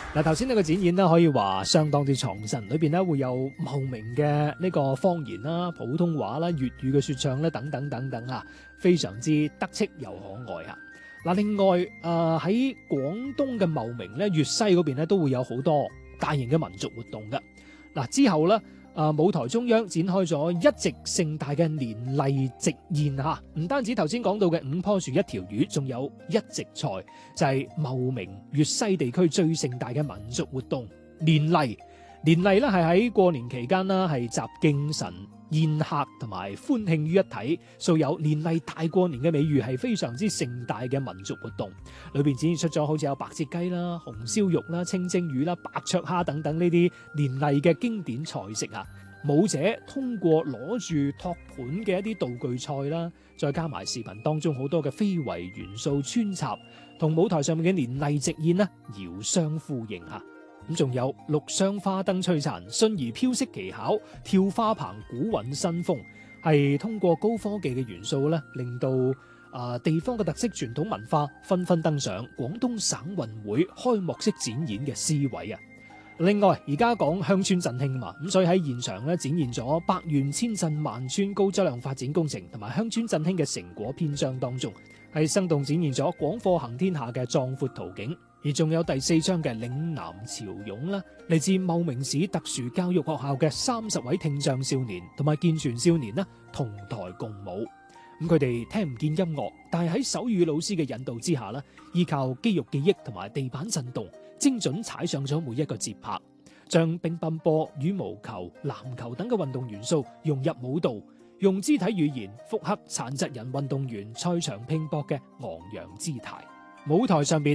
嗱，頭先呢個展演呢，可以話相當之創新，裏邊呢會有茂名嘅呢個方言啦、普通話啦、粵語嘅説唱咧等等等等啊，非常之得戚又可愛啊！嗱，另外喺廣東嘅茂名咧、粵西嗰邊咧都會有好多大型嘅民族活動㗎。嗱，之後咧舞台中央展開咗一席盛大嘅年例席宴嚇，唔單止頭先講到嘅5棵樹一條魚，仲有一席菜，就係茂名粵西地區最盛大嘅民族活動年例。年例咧係喺過年期間啦，係集敬神、宴客同埋歡慶於一體，素有年例大過年嘅美譽，係非常之盛大嘅民族活動。裏邊展現出咗好似有白切雞啦、紅燒肉啦、清蒸魚啦、白灼蝦等等呢啲年例嘅經典菜式啊！舞者通過攞住托盤嘅一啲道具菜啦，再加埋視頻當中好多嘅非遺元素穿插，同舞台上面嘅年例席宴呢遙相呼應啊！咁仲有綠箱花燈璀璨、迅儀飄色技巧、跳花棚古韻新風，係通過高科技嘅元素咧，令到地方嘅特色傳統文化紛紛登上廣東省運會開幕式展演嘅 C 位啊！另外，而家講鄉村振興嘛，咁所以喺現場咧展現咗百縣千鎮萬村高質量發展工程同埋鄉村振興嘅成果篇章當中，係生動展現咗廣貨行天下嘅壯闊圖景。而仲有第4章嘅嶺南潮湧啦，嚟自茂名市特殊教育學校嘅30位聽障少年同埋健全少年啦，同台共舞。咁佢哋聽唔見音樂，但係喺手語老師嘅引導之下啦，依靠肌肉記憶同埋地板震動，精準踩上咗每一個節拍，將乒乓波、羽毛球、籃球等嘅運動元素融入舞蹈，用肢體語言複刻殘疾人運動員賽場拼搏嘅昂揚姿態。舞台上邊